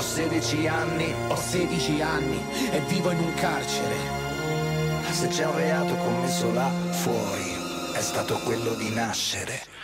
16 anni, Ho 16 anni e vivo in un carcere. se c'è un reato commesso là fuori, è stato quello di nascere.